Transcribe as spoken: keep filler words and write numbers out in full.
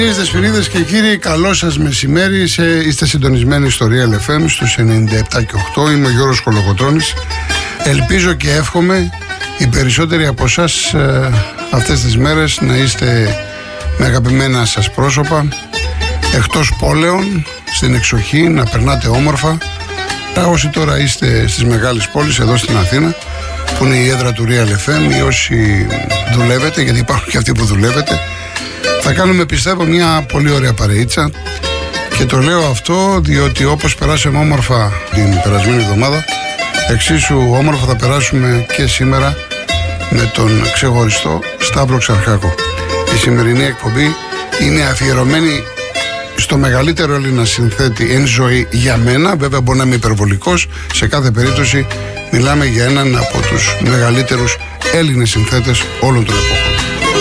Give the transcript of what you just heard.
Κυρίες, δεσποινίδες και κύριοι, καλό σας μεσημέρι. Σε, είστε συντονισμένοι στο Real εφ εμ στους ενενήντα επτά και οκτώ. Είμαι ο Γιώργος Κολοκοτρώνης. Ελπίζω και εύχομαι οι περισσότεροι από εσάς ε, αυτές τις μέρες να είστε με αγαπημένα σας πρόσωπα, εκτός πόλεων, στην εξοχή, να περνάτε όμορφα. Τα όσοι τώρα είστε στις μεγάλες πόλεις, εδώ στην Αθήνα, που είναι η έδρα του Real εφ εμ, ή όσοι δουλεύετε, γιατί υπάρχουν και αυτοί που δουλεύετε, θα κάνουμε, πιστεύω, μια πολύ ωραία παρεΐτσα. Και το λέω αυτό διότι όπως περάσαμε όμορφα την περασμένη εβδομάδα, εξίσου όμορφα θα περάσουμε και σήμερα με τον ξεχωριστό Σταύρο Ξαρχάκο. Η σημερινή εκπομπή είναι αφιερωμένη στο μεγαλύτερο Έλληνα συνθέτη εν ζωή για μένα. Βέβαια μπορεί να είμαι υπερβολικός. Σε κάθε περίπτωση μιλάμε για έναν από τους μεγαλύτερους Έλληνες συνθέτες όλων των εποχών.